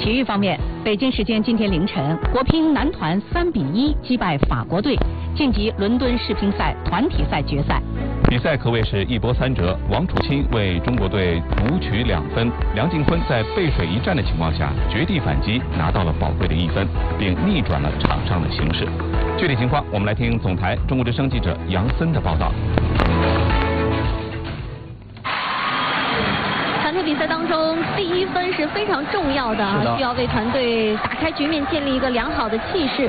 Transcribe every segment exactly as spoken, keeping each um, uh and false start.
体育方面，北京时间今天凌晨，国乒男团三比一击败法国队，晋级伦敦世乒赛团体赛决赛。 比赛可谓是一波三折，王楚钦为中国队独取两分，梁靖昆在背水一战的情况下绝地反击，拿到了宝贵的一分，并逆转了场上的形势。具体情况，我们来听总台中国之声记者杨森的报道。 团队比赛当中，第一分是非常重要的啊，需要为团队打开局面，建立一个良好的气势。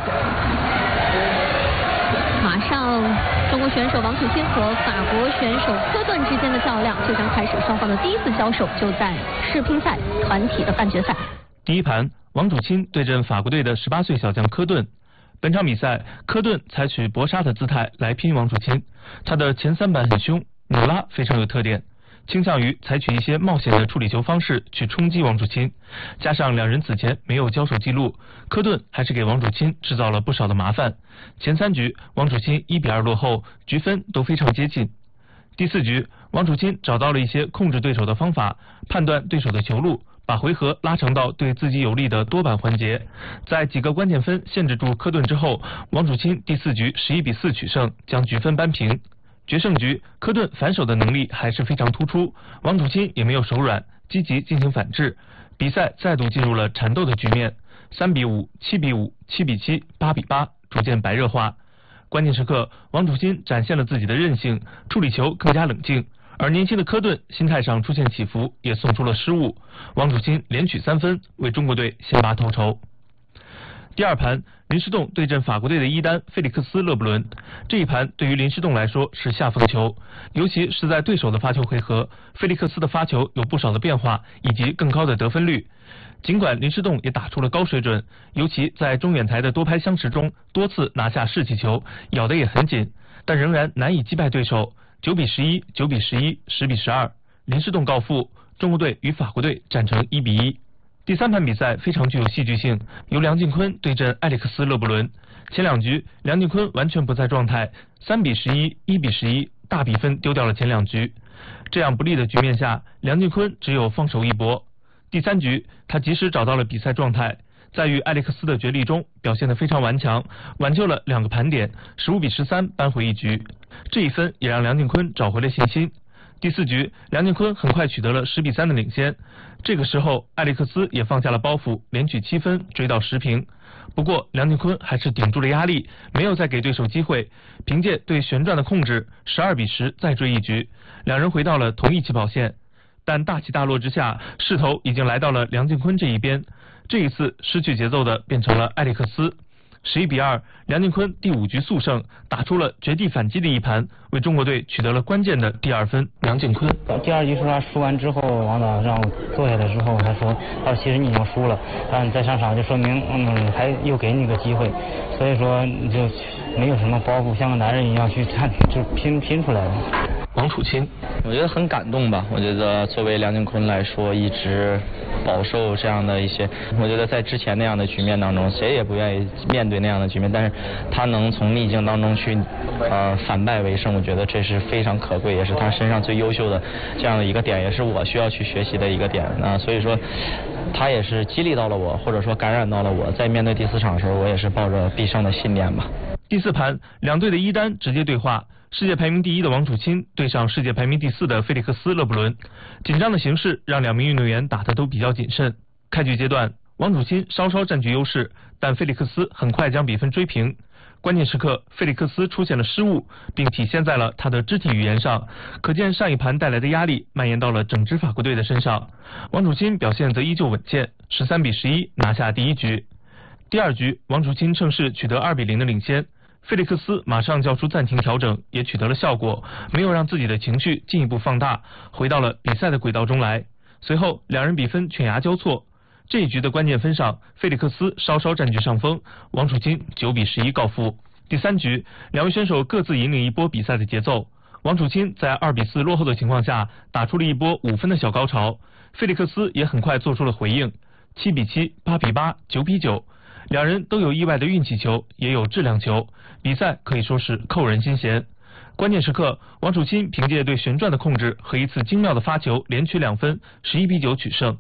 马上，中国选手王楚钦和法国选手科顿之间的较量就将开始，双方的第一次交手就在世乒赛团体的半决赛。 第一盘，王楚钦对阵法国队的十八岁小将科顿。本场比赛，科顿采取搏杀的姿态来拼王楚钦，他的前三板很凶，扭拉非常有特点，倾向于采取一些冒险的处理球方式去冲击王楚钦，加上两人此前没有交手记录，科顿还是给王楚钦制造了不少的麻烦。前三局王楚钦一比二落后，局分都非常接近。第四局，王楚钦找到了一些控制对手的方法，判断对手的球路，把回合拉长到对自己有利的多板环节。在几个关键分限制住科顿之后，王楚钦第四局十一比四取胜，将局分扳平。决胜局，科顿反手的能力还是非常突出，王楚钦也没有手软，积极进行反制，比赛再度进入了缠斗的局面，三比五、七比五、七比七、八比八，逐渐白热化。关键时刻，王楚钦展现了自己的韧性，处理球更加冷静，而年轻的科顿心态上出现起伏，也送出了失误。王楚钦连取三分，为中国队先拔头筹。第二盘，林诗栋对阵法国队的一单费利克斯·勒布伦。这一盘对于林诗栋来说是下风球，尤其是在对手的发球回合，费利克斯的发球有不少的变化，以及更高的得分率。尽管林诗栋也打出了高水准，尤其在中远台的多拍相持中，多次拿下士气球，咬得也很紧，但仍然难以击败对手。九比十一、九比十一、十比十二，林诗栋告负，中国队与法国队战成一比一。第三盘比赛非常具有戏剧性，由梁靖昆对阵埃里克斯·勒布伦。前两局梁靖昆完全不在状态，三比十一、一比十一，大比分丢掉了前两局。这样不利的局面下，梁靖昆只有放手一搏。第三局他及时找到了比赛状态，在与埃里克斯的角力中表现得非常顽强，挽救了两个盘点，十五比十三扳回一局。这一分也让梁靖昆找回了信心。第四局，梁靖昆很快取得了十比三的领先。这个时候，埃里克斯也放下了包袱，连取七分，追到十平。不过，梁靖昆还是顶住了压力，没有再给对手机会，凭借对旋转的控制，十二比十再追一局，两人回到了同一起跑线。但大起大落之下，势头已经来到了梁靖昆这一边。这一次失去节奏的变成了埃里克斯。十一比二，梁靖昆第五局速胜，打出了绝地反击的一盘，为中国队取得了关键的第二分。梁靖昆第二局输他输完之后，王导让我坐下来之后，他说：“他说其实你已经输了，但你再上场就说明嗯还又给你个机会，所以说你就没有什么包袱，像个男人一样去战，就拼拼出来了。” 王楚钦， 我觉得很感动吧。我觉得作为梁靖昆来说，一直饱受这样的一些，我觉得在之前那样的局面当中，谁也不愿意面对那样的局面，但是他能从逆境当中去呃反败为胜，我觉得这是非常可贵，也是他身上最优秀的这样的一个点，也是我需要去学习的一个点啊。所以说，他也是激励到了我，或者说感染到了我，在面对第四场的时候，我也是抱着必胜的信念吧。 第四盘，两队的一单直接对话。世界排名第一的王楚钦对上世界排名第四的费利克斯·勒布伦，紧张的形势让两名运动员打得都比较谨慎。开局阶段，王楚钦稍稍占据优势，但费利克斯很快将比分追平。关键时刻，费利克斯出现了失误，并体现在了他的肢体语言上，可见上一盘带来的压力蔓延到了整支法国队的身上。王楚钦表现则依旧稳健，十三比十一拿下第一局。第二局，王楚钦趁势取得二比零的领先。费利克斯马上叫出暂停调整，也取得了效果，没有让自己的情绪进一步放大，回到了比赛的轨道中来。随后两人比分犬牙交错，这一局的关键分上，费利克斯稍稍占据上风，王楚钦九比十一告负。第三局，两位选手各自引领一波比赛的节奏。王楚钦在二比四落后的情况下，打出了一波五分的小高潮，费利克斯也很快做出了回应，七比七、八比八、九比九。两人都有意外的运气球，也有质量球，比赛可以说是扣人心弦。关键时刻，王楚钦凭借对旋转的控制和一次精妙的发球，连取两分，十一比九取胜。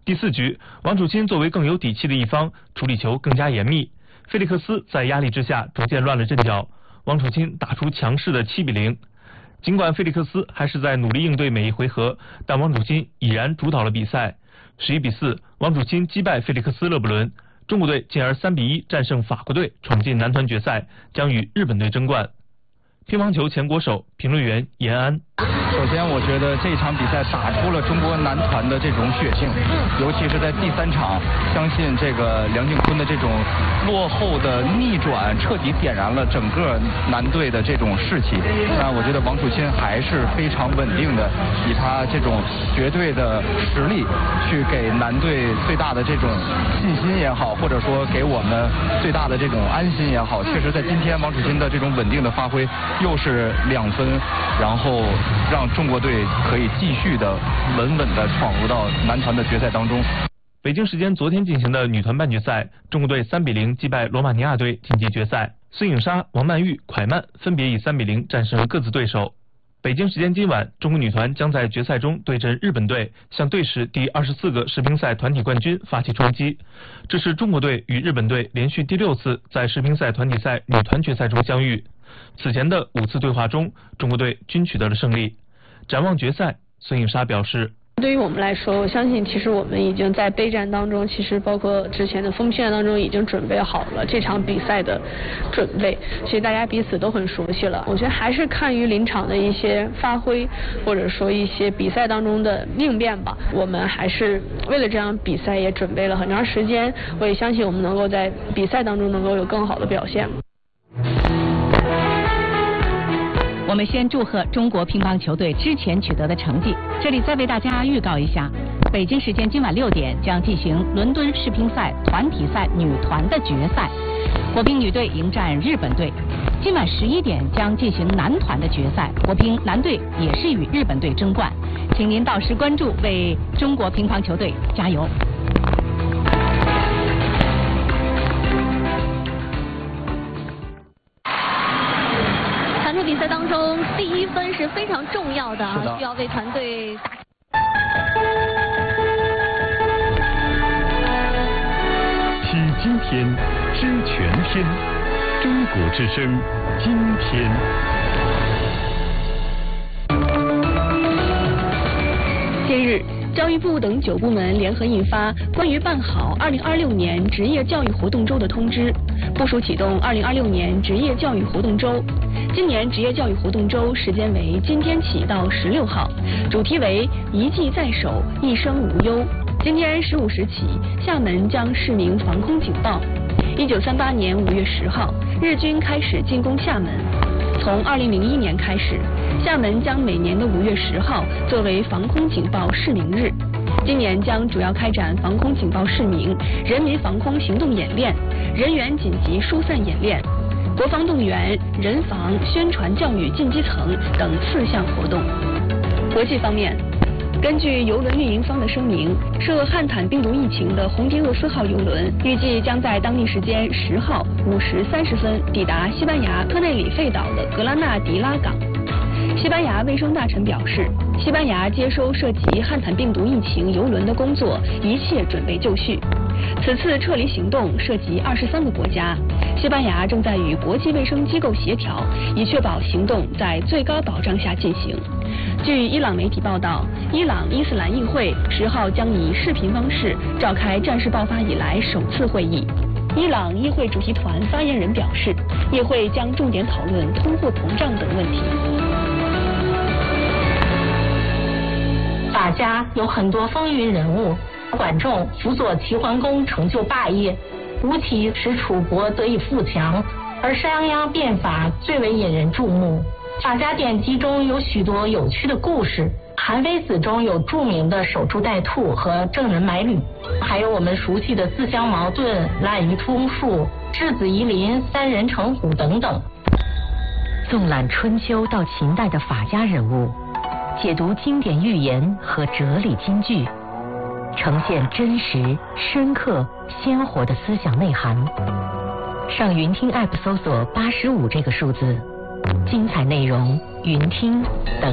第四局，王楚钦作为更有底气的一方，处理球更加严密。菲利克斯在压力之下逐渐乱了阵脚，王楚钦打出强势的七比零。尽管菲利克斯还是在努力应对每一回合，但王楚钦已然主导了比赛。十一比四，王楚钦击败菲利克斯勒布伦，中国队进而三比一战胜法国队，闯进男团决赛，将与日本队争冠。乒乓球前国手，评论员严安。 首先，我觉得这场比赛打出了中国男团的这种血性，尤其是在第三场，相信这个梁靖昆的这种落后的逆转，彻底点燃了整个男队的这种士气。那我觉得王楚钦还是非常稳定的，以他这种绝对的实力，去给男队最大的这种信心也好，或者说给我们最大的这种安心也好。确实，在今天王楚钦的这种稳定的发挥，又是两分，然后让中国队可以继续的稳稳的闯入到男团的决赛当中。 北京时间昨天进行的女团半决赛，中国队三比零击败罗马尼亚队晋级决赛。孙颖莎、王曼玉、蒯曼分别以三比零战胜各自对手。北京时间今晚，中国女团将在决赛中对阵日本队，向队史第二十四个世乒赛团体冠军发起冲击。这是中国队与日本队连续第六次在世乒赛团体赛女团决赛中相遇。此前的五次对话中，中国队均取得了胜利。展望决赛，孙颖莎表示， 对于我们来说，我相信其实我们已经在备战当中，其实包括之前的封训练当中已经准备好了这场比赛的准备，其实大家彼此都很熟悉了。我觉得还是看于临场的一些发挥，或者说一些比赛当中的应变吧。我们还是为了这场比赛也准备了很长时间，我也相信我们能够在比赛当中能够有更好的表现。 我们先祝贺中国乒乓球队之前取得的成绩。这里再为大家预告一下，北京时间今晚六点将进行伦敦世乒赛团体赛女团的决赛，国乒女队迎战日本队。今晚十一点将进行男团的决赛，国乒男队也是与日本队争冠，请您到时关注，为中国乒乓球队加油。 比赛当中，第一分是非常重要的啊，需要为团队打。 体今天，知全天，中国之声，今天。 近日，教育部等九部门联合印发关于办好二零二六年职业教育活动周的通知，部署启动二零二六年职业教育活动周。今年职业教育活动周时间为今天起到十六号，主题为一技在手，一生无忧。今天十五时起，厦门将释鸣防空警报。一九三八年五月十号，日军开始进攻厦门。从二零零一年开始，厦门将每年的五月十号作为防空警报释鸣日。今年将主要开展防空警报释鸣、人民防空行动演练、人员紧急疏散演练、国防动员、人防、宣传教育进基层等四项活动。国际方面，根据邮轮运营方的声明，涉汉坦病毒疫情的红迪厄斯号邮轮预计将在当地时间十号五时三十分抵达西班牙特内里费岛的格拉纳迪拉港。西班牙卫生大臣表示，西班牙接收涉及汉坦病毒疫情邮轮的工作一切准备就绪。此次撤离行动涉及二十三个国家，西班牙正在与国际卫生机构协调，以确保行动在最高保障下进行。据伊朗媒体报道，伊朗伊斯兰议会十号将以视频方式召开战事爆发以来首次会议。伊朗议会主席团发言人表示，议会将重点讨论通货膨胀等问题。 法家有很多风云人物，管仲辅佐齐桓公成就霸业，吴起使楚国得以富强，而商鞅变法最为引人注目。法家典籍中有许多有趣的故事，韩非子中有著名的守株待兔和郑人买履，还有我们熟悉的自相矛盾、滥竽充数、质子夷陵、三人成虎等等。 纵览春秋到秦代的法家人物，解读经典寓言和哲理金句，呈现真实、深刻、鲜活的思想内涵。上云听 App 搜索八十五这个数字，精彩内容云听等。